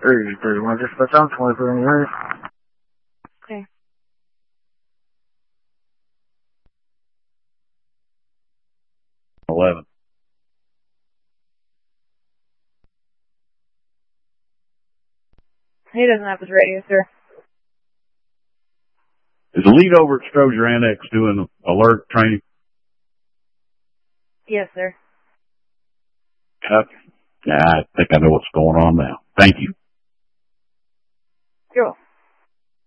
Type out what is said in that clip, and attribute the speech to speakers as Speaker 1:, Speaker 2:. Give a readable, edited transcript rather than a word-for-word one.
Speaker 1: 31, dispatch on 24 in the area.
Speaker 2: Okay. He doesn't have his radio, sir.
Speaker 3: Is the lead over exposure annex doing alert training?
Speaker 2: Yes, sir.
Speaker 3: Okay. Yeah, I think I know what's going on now. Thank you.
Speaker 2: You're welcome.